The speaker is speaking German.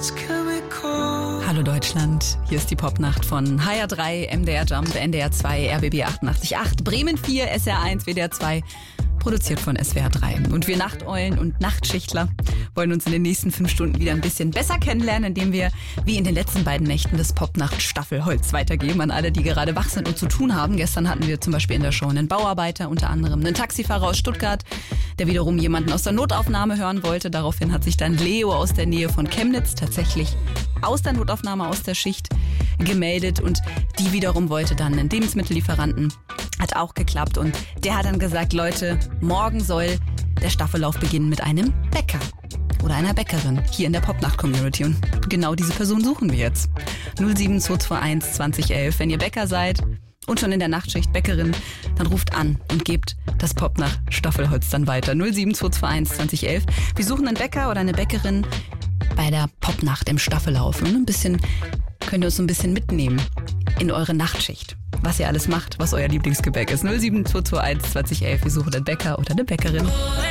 Hallo Deutschland, hier ist die Popnacht von HR3, MDR Jump, NDR 2, RBB 88.8, Bremen 4, SR 1, WDR 2, produziert von SWR 3. Und wir Nachteulen und Nachtschichtler wollen uns in den nächsten 5 Stunden wieder ein bisschen besser kennenlernen, indem wir, wie in den letzten beiden Nächten, das Popnacht-Staffelholz weitergeben an alle, die gerade wach sind und zu tun haben. Gestern hatten wir zum Beispiel in der Show einen Bauarbeiter, unter anderem einen Taxifahrer aus Stuttgart, der wiederum jemanden aus der Notaufnahme hören wollte. Daraufhin hat sich dann Leo aus der Nähe von Chemnitz tatsächlich aus der Notaufnahme, aus der Schicht gemeldet, und die wiederum wollte dann einen Lebensmittellieferanten. Hat auch geklappt, und der hat dann gesagt, Leute, morgen soll der Staffellauf beginnen mit einem Bäcker oder einer Bäckerin hier in der Popnacht-Community, und genau diese Person suchen wir jetzt. 07221 2011, wenn ihr Bäcker seid und schon in der Nachtschicht Bäckerin, dann ruft an und gebt das Popnacht-Staffelholz dann weiter. 07221 2011. Wir suchen einen Bäcker oder eine Bäckerin bei der Popnacht im Staffellauf. Und könnt ihr uns so ein bisschen mitnehmen in eure Nachtschicht, was ihr alles macht, was euer Lieblingsgebäck ist. 07221 2011. Wir suchen einen Bäcker oder eine Bäckerin.